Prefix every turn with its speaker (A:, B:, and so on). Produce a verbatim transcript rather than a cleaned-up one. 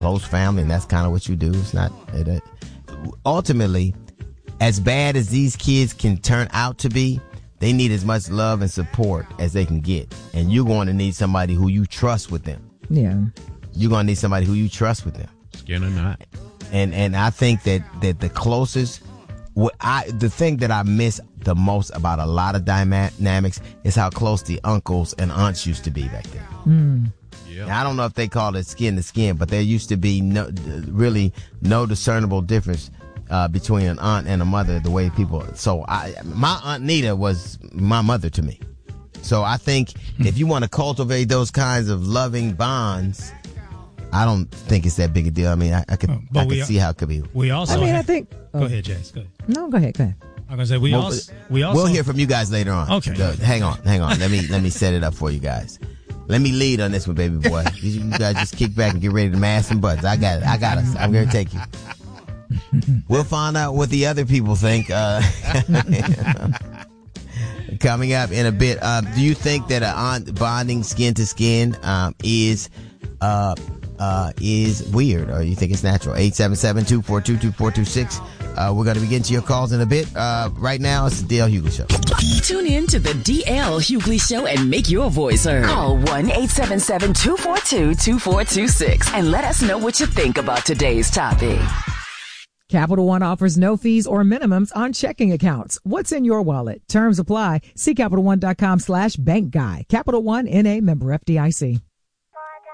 A: close family, and that's kind of what you do. It's not it, it, ultimately as bad as these kids can turn out to be. They need as much love and support as they can get, and you're going to need somebody who you trust with them.
B: Yeah,
A: you're going to need somebody who you trust with them,
C: skin or not.
A: And and I think that that the closest. What I the thing that I miss the most about a lot of dynamics is how close the uncles and aunts used to be back then.
B: Mm.
C: Yeah.
A: Now, I don't know if they call it skin to skin, but there used to be no, really no discernible difference uh, between an aunt and a mother. The way people, so I, my Aunt Nita was my mother to me. So I think if you want to cultivate those kinds of loving bonds, I don't think it's that big a deal. I mean, I, I could,
D: Oh, but
A: I could
D: we-
A: see how it could be.
D: We also.
B: I mean, I
D: have-
B: think.
D: Go ahead, Jace. Go ahead.
B: No, go ahead. Go ahead.
D: I'm gonna say we
A: Well,
D: also. We also.
A: We'll hear from you guys later on.
D: Okay.
A: Go- hang on, hang on. Let me let me set it up for you guys. Let me lead on this one, baby boy. You guys just kick back and get ready to mash some butts. I got it. I got us. I'm gonna take you. We'll find out what the other people think. Uh, coming up in a bit. Uh, do you think that an aunt bonding skin to skin um, is uh, uh, is weird, or you think it's natural? eight seven seven, two four two, two four two six. Uh, we're going to be getting to your calls in a bit. Uh, right now, it's the D L Hughley Show.
E: Tune in to the D L Hughley Show and make your voice heard. Call one eight seven seven, two four two, two four two six and let us know what you think about today's topic.
B: Capital One offers no fees or minimums on checking accounts. What's in your wallet? Terms apply. See CapitalOne.com slash bank guy. Capital One N A member F D I C.